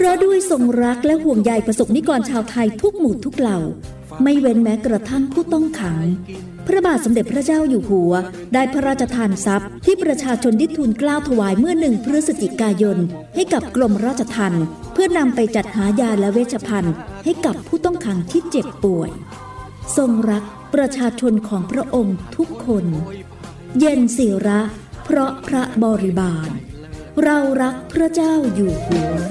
ราะด้วยทรงรักและห่วงใยประสบนิกรชาวไทยทุกหมู่ทุกเหล่าไม่เว้นแม้กระทั่งผู้ต้องขังพระบาทสมเด็จพระเจ้าอยู่หัวได้พระราชทานทรัพย์ที่ประชาชนได้ทูลเกล้าถวายเมื่อ1 พฤศจิกายนให้กับกรมราชทัณฑ์เพื่อนำไปจัดหายาและเวชภัณฑ์ให้กับผู้ต้องขังที่เจ็บป่วยทรงรักประชาชนของพระองค์ทุกคนเย็นศิระเพราะพระบริบาลเรารักพระเจ้าอยู่หัว